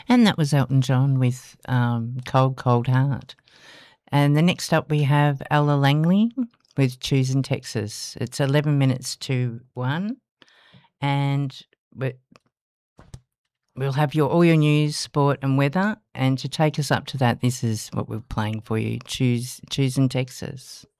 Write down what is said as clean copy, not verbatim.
And that was Elton John with Cold, Cold Heart. And the next up we have Ella Langley with Choosing Texas. It's 11 minutes to 1. And we'll have all your news, sport and weather. And to take us up to that, this is what we're playing for you, Choosing Texas.